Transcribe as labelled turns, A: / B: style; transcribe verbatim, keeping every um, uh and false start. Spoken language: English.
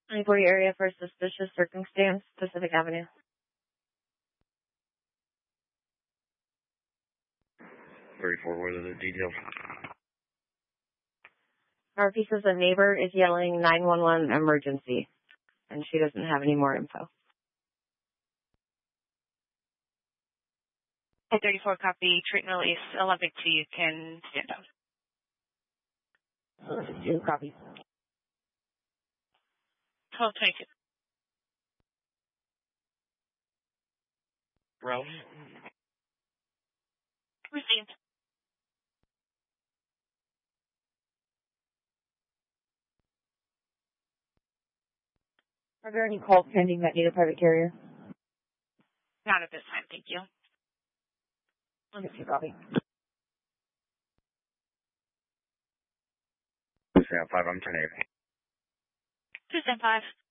A: twenty-four area for suspicious circumstance, Pacific Avenue.
B: thirty-four, what are the details?
A: Our piece says a neighbor is yelling nine one one emergency, and she doesn't have any more info.
C: At thirty-four, copy. Treatment release. Olympic two, you can stand up.
A: Two copies.
C: twelve twenty-two.
B: Ralph?
C: Received.
A: Are there any calls pending that need a private carrier?
C: Not at this time, thank you.
A: Let me see, copy.
B: two stand five, I'm ten eight.
C: two stand five.